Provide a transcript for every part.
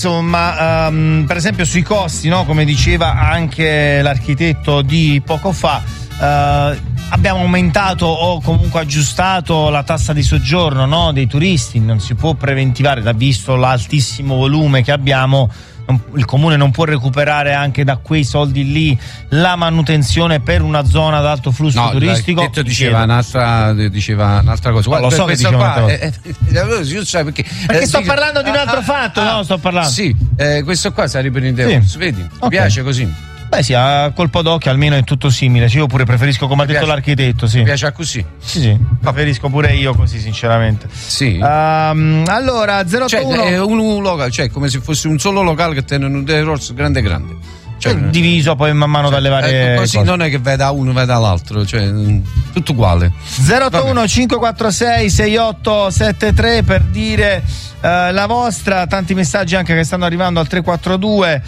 Insomma, per esempio sui costi, no? Come diceva anche l'architetto di poco fa, abbiamo aumentato o comunque aggiustato la tassa di soggiorno, no? Dei turisti. Non si può preventivare, visto l'altissimo volume che abbiamo. Il comune non può recuperare anche da quei soldi lì la manutenzione per una zona ad alto flusso turistico. Diceva un'altra cosa. Guarda, lo so che diceva perché sto parlando di un altro fatto, no? Sto parlando. Sì, questo qua sarebbe un'idea. Sì. Vedi? Mi Okay. piace così. Beh sì, a colpo d'occhio almeno è tutto simile. Io pure preferisco, come ha detto l'architetto, sì. Mi piace così. Sì, preferisco pure io così, sinceramente. Sì. Allora, 081. Cioè, è un locale, cioè come se fosse un solo locale che tiene un decorso grande. Cioè, diviso poi man mano dalle varie così cose. Non è che veda uno, veda l'altro, cioè tutto uguale. 081 546 6873 per dire la vostra, tanti messaggi anche che stanno arrivando al 342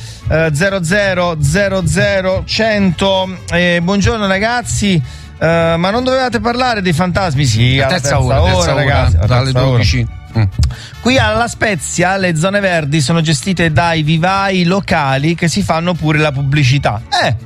00 100. Buongiorno ragazzi, ma non dovevate parlare dei fantasmi? Sì, a terza ora ragazzi, dalle 12. Qui alla Spezia le zone verdi sono gestite dai vivai locali che si fanno pure la pubblicità.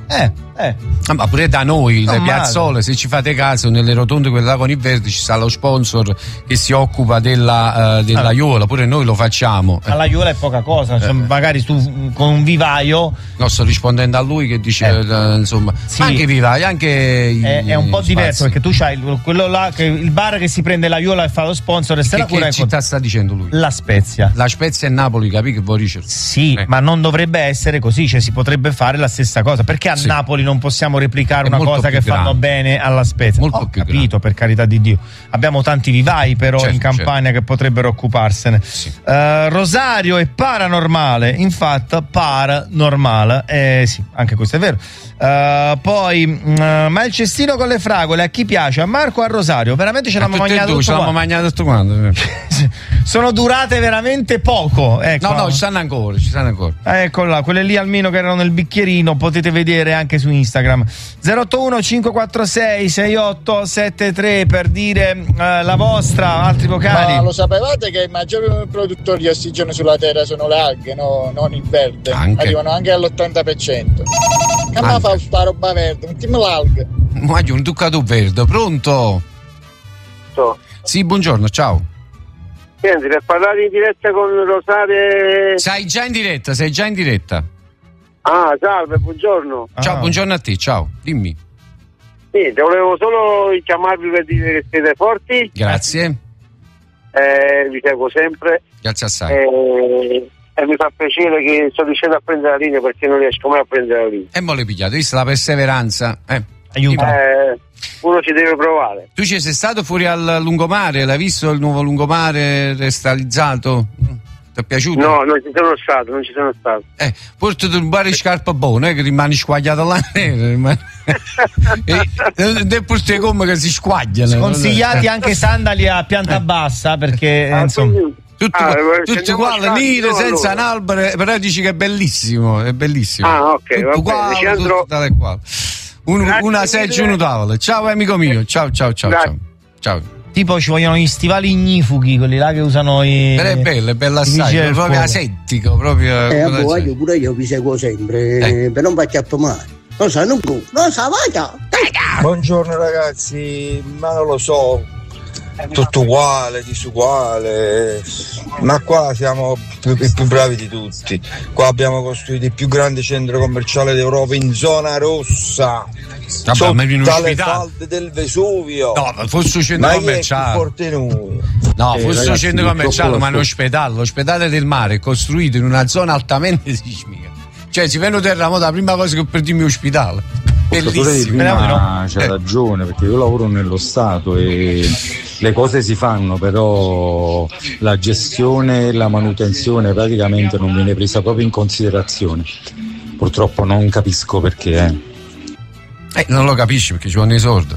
Ma pure da noi, le male. piazzole, se ci fate caso, nelle rotonde quelle là con i verdi ci sta lo sponsor che si occupa della Iola, pure noi lo facciamo. Alla Iola è poca cosa, cioè, magari tu con un vivaio. No, sto rispondendo a lui che dice insomma, sì, anche i vivai, anche è un po' diverso perché tu c'hai quello là, il bar che si prende la Iola e fa lo sponsor e se la cura. Che città sta dicendo lui? La Spezia. La Spezia è Napoli, capì che vuoi dire? Sì, ma non dovrebbe essere così, cioè si potrebbe fare la stessa cosa, perché a Napoli non possiamo replicare una cosa che fanno bene alla Spezia. Molto più capito, grande. Per carità di Dio. Abbiamo tanti vivai però in Campania che potrebbero occuparsene. Sì. Rosario è paranormale, infatti paranormale, sì, anche questo è vero. Poi ma il cestino con le fragole a chi piace? A Marco o a Rosario? Veramente ce l'abbiamo mangiato tutto quanto. Sono durate veramente poco, ecco. No, ci stanno ancora. Ecco là, quelle lì almeno che erano nel bicchierino, potete vedere anche su Instagram. 081 546 6873 per dire la vostra, altri vocali. Ma lo sapevate che i maggiori produttori di ossigeno sulla Terra sono le alghe, no? Non il verde? Arrivano anche all'80%. Che ma fa sta roba verde? Mettiamo l'alga. Ma un ducato verde, pronto? Sì, buongiorno, ciao. Senti, per parlare in diretta con Rosario. Sei già in diretta. Ah, salve, buongiorno. Ciao, buongiorno a te, ciao, dimmi. Sì, volevo solo chiamarvi per dire che siete forti. Grazie. Vi seguo sempre. Grazie assai. E mi fa piacere che sto riuscendo a prendere la linea perché non riesco mai a prendere la linea. E mo' l'hai pigliato, visto la perseveranza? Aiuta. Uno ci deve provare. Tu ci sei stato fuori al lungomare? L'hai visto il nuovo lungomare restalizzato? Ti è piaciuto? No, non ci sono stato. Portati un bar di scarpa buona, che rimani squagliato là nero. E porti come che si squagliano. Consigliati anche sandali a pianta bassa perché insomma. Tutti uguali, nere, senza un albero, però dici che è bellissimo, Ah, ok, tutto va bene. tutto tale quale. Una seggio, uno tavolo. Ciao amico mio, ciao. Tipo ci vogliono gli stivali ignifughi, quelli là che usano i. Però è bella assai, proprio asettico, proprio. Pure io vi seguo sempre, per non pacchiato male. Non sa, non sa, vada. Buongiorno ragazzi, ma non lo so. Tutto uguale, disuguale, ma qua siamo i più bravi di tutti. Qua abbiamo costruito il più grande centro commerciale d'Europa in zona rossa. Vabbè, ma in un dalle ospedale. falde del Vesuvio. No, forse un centro commerciale. No, forse un centro commerciale, ma è un ospedale. L'ospedale del mare è costruito in una zona altamente sismica. Cioè, si venne terremoto, la prima cosa che perdiamo è l'ospedale. Bellissimo. C'ha ragione, perché io lavoro nello Stato e le cose si fanno, però la gestione e la manutenzione praticamente non viene presa proprio in considerazione. Purtroppo non capisco perché. Non lo capisci perché ci vanno i soldi.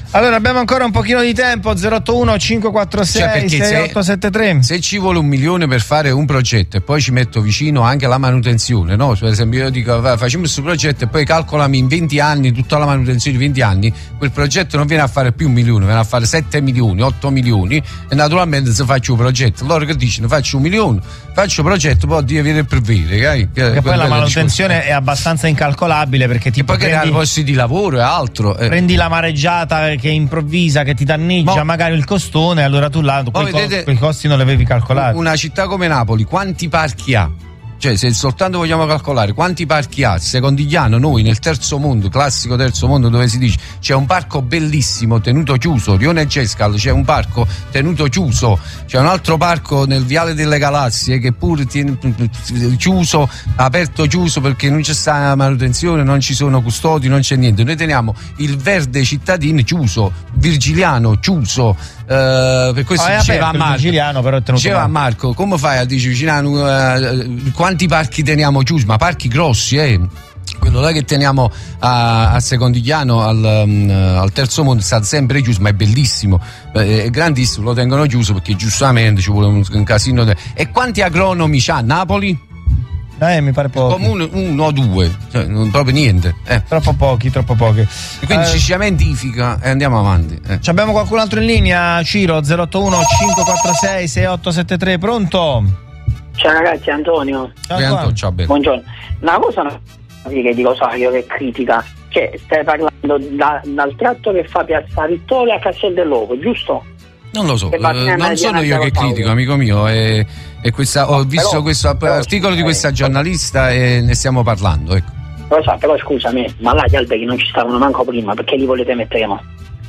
Allora abbiamo ancora un pochino di tempo. 081 546 6873. Se ci vuole 1 milione per fare un progetto e poi ci metto vicino anche la manutenzione, no? Per esempio io dico facciamo questo progetto e poi calcolami in 20 anni tutta la manutenzione di 20 anni, quel progetto non viene a fare più 1 milione, viene a fare 7 milioni, 8 milioni e naturalmente se faccio un progetto loro che dicono faccio 1 milione, faccio un progetto poi devi avere per vedere, che poi la manutenzione è abbastanza incalcolabile, perché tipo poi creare posti di lavoro e altro, prendi la mareggiata che improvvisa, che ti danneggia magari il costone, allora tu là quei costi non li avevi calcolati. Una città come Napoli quanti parchi ha? Cioè, se soltanto vogliamo calcolare quanti parchi ha, Secondigliano, noi nel terzo mondo, classico terzo mondo, dove si dice c'è un parco bellissimo tenuto chiuso, Rione Gescal c'è un parco tenuto chiuso, c'è un altro parco nel Viale delle Galassie che pure tiene chiuso, aperto chiuso perché non c'è sta manutenzione, non ci sono custodi, non c'è niente. Noi teniamo il verde cittadino chiuso, Virgiliano chiuso, per questo diceva a Marco, come fai a dire Virgiliano, quanti parchi teniamo chiusi, ma parchi grossi, quello là che teniamo a Secondigliano al terzo mondo sta sempre chiuso, ma è bellissimo, è grandissimo, lo tengono chiuso perché giustamente ci vuole un casino e quanti agronomi c'ha Napoli? Mi pare poco. Come uno o due, cioè, non proprio niente. Troppo pochi. Quindi ci cementifica e andiamo avanti. Abbiamo qualcun altro in linea, Ciro, 081 546 6873, pronto? Ciao ragazzi, Antonio. Ciao, bello. Buongiorno. Una cosa che dico Sario che critica, cioè stai parlando dal tratto che fa Piazza Vittoria a Castel dell'Ovo, giusto? Non lo so, non sono io che critico, amico mio, ho visto questo articolo di questa giornalista e ne stiamo parlando, ecco. Lo so, però scusami, ma là gli alberi non ci stavano manco prima, perché li volete mettere mo?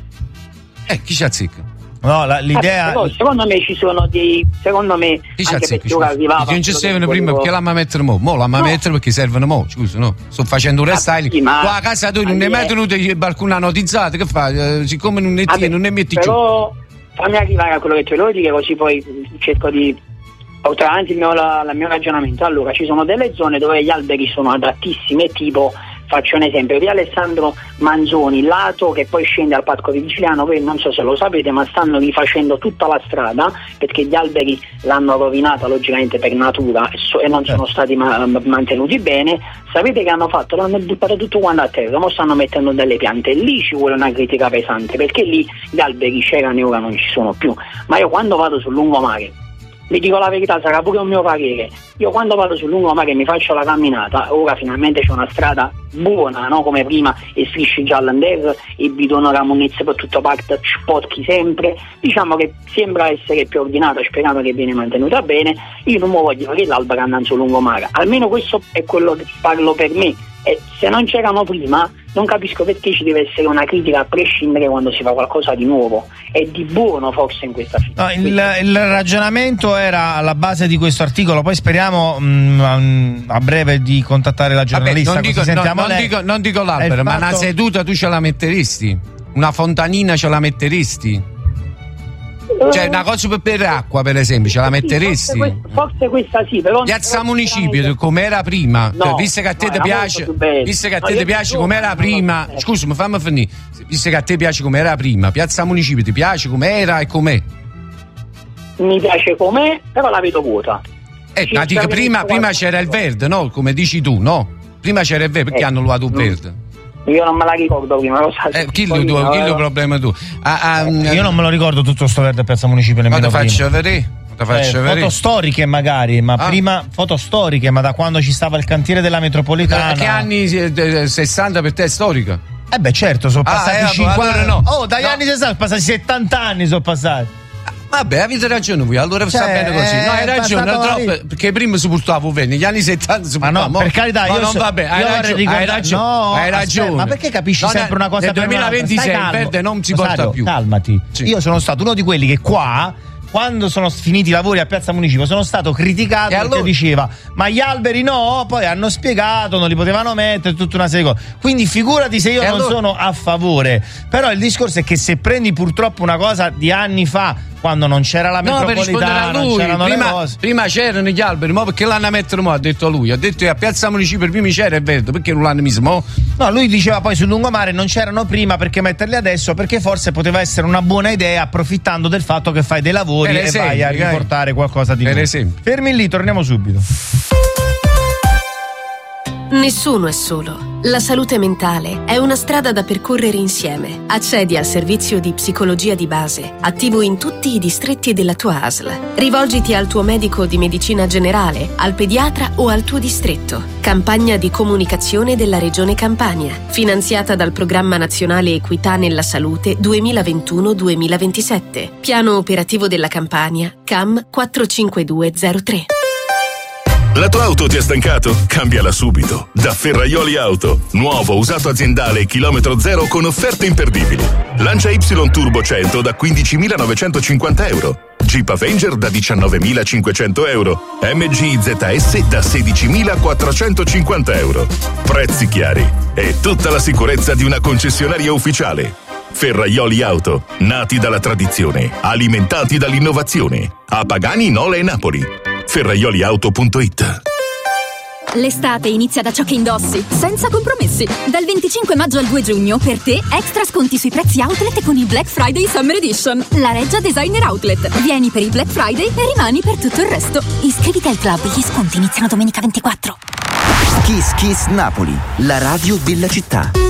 Chi ci azzecca? No, l'idea. Secondo me ci sono dei. Secondo me. Chi ci azzecca? Non ci servono prima perché l'hanno mettere mo? Mo l'hanno mettere perché servono mo? Scusa, no? Sto facendo un restyling. Qua a casa tu non è mai tenuto il balcone anodizzato, che fa? Siccome non ne metti giù. Però fammi arrivare a quello che te lo dico, così poi cerco di portare avanti il mio ragionamento. Allora, ci sono delle zone dove gli alberi sono adattissimi, tipo, faccio un esempio, via Alessandro Manzoni, lato che poi scende al Parco di Vigiliano, voi non so se lo sapete, ma stanno rifacendo tutta la strada perché gli alberi l'hanno rovinata logicamente per natura e non sono stati mantenuti bene. Sapete che hanno fatto? L'hanno buttato tutto quanto a terra, ora stanno mettendo delle piante. Lì ci vuole una critica pesante, perché lì gli alberi c'erano e ora non ci sono più. Ma io quando vado sul lungomare, vi dico la verità, sarà pure un mio parere, io quando vado sul lungomare e mi faccio la camminata, ora finalmente c'è una strada buona, no? Come prima, e strisci giallo e bidono la munizia per tutto parte, sporchi sempre, diciamo che sembra essere più ordinata, speriamo che viene mantenuta bene. Io non mi voglio che l'albero andano sul lungomare, almeno questo è quello che parlo per me, e se non c'erano prima non capisco perché ci deve essere una critica a prescindere quando si fa qualcosa di nuovo e di buono forse in questa città. No, il ragionamento era alla base di questo articolo, poi speriamo a breve di contattare la giornalista. Non dico l'albero, ma una seduta tu ce la metteresti? Una fontanina ce la metteresti? Cioè una cosa per acqua, per esempio, ce la metteresti? Forse questa sì, però Piazza Municipio come era prima, no, visto che a te ti piace, come era prima, scusami, fammi finire, visto che a te piace come era prima, Piazza Municipio ti piace come era e com'è? Mi piace com'è, però la vedo vuota. Ma dico, prima c'era il verde, no? Come dici tu, no? Prima c'era il verde, perché hanno uato il verde? Io non me la ricordo prima, lo sai. Chi è il problema tu? Io non me lo ricordo tutto sto verde a Piazza Municipio nemmeno prima. Ma te faccio vedere. Foto storiche magari, ma prima foto storiche, ma da quando ci stava il cantiere della metropolitana. Che anni 60 per te è storica? Certo, sono passati 50 no. Dagli anni 60 sono passati 70 anni, sono passati. Vabbè, avete ragione voi, allora sta bene così. No, hai ragione, troppo, perché prima si portava bene, negli anni 70 si portava. Ma no, per carità, io non va bene, hai ragione. Aspetta, ma perché capisci sempre una cosa? Nel 2026 il verde non si porta più. Calmati. Sì. Io sono stato uno di quelli che qua, quando sono finiti i lavori a Piazza Municipio, sono stato criticato perché diceva ma gli alberi no, poi hanno spiegato non li potevano mettere, tutta una serie di cose. Quindi figurati se io non sono a favore. Però il discorso è che se prendi purtroppo una cosa di anni fa, quando non c'era la metropolitana, non c'erano le cose. Prima c'erano gli alberi, ma perché l'hanno mettere mo? Ha detto lui, ha detto a Piazza Municipio prima c'era, è vero, perché non l'hanno messo mo? No, lui diceva poi sul lungomare non c'erano prima, perché metterli adesso? Perché forse poteva essere una buona idea, approfittando del fatto che fai dei lavori e vai a riportare qualcosa di nuovo. Per esempio. Fermi lì, torniamo subito. Nessuno è solo. La salute mentale è una strada da percorrere insieme. Accedi al servizio di psicologia di base, attivo in tutti i distretti della tua ASL. Rivolgiti al tuo medico di medicina generale, al pediatra o al tuo distretto. Campagna di comunicazione della Regione Campania, finanziata dal Programma Nazionale Equità nella Salute 2021-2027. Piano operativo della Campania, CAM 45203. La tua auto ti ha stancato? Cambiala subito. Da Ferraioli Auto. Nuovo, usato aziendale, chilometro zero con offerte imperdibili. Lancia Y Turbo 100 da 15.950 euro. Jeep Avenger da 19.500 euro. MG ZS da 16.450 euro. Prezzi chiari e tutta la sicurezza di una concessionaria ufficiale. Ferraioli Auto, nati dalla tradizione, alimentati dall'innovazione. A Pagani, Nola e Napoli. Ferraioliauto.it. L'estate inizia da ciò che indossi, senza compromessi. Dal 25 maggio al 2 giugno, per te, extra sconti sui prezzi outlet con il Black Friday Summer Edition. La Reggia Designer Outlet. Vieni per il Black Friday e rimani per tutto il resto. Iscriviti al club, gli sconti iniziano domenica 24. Kiss Kiss Napoli, la radio della città.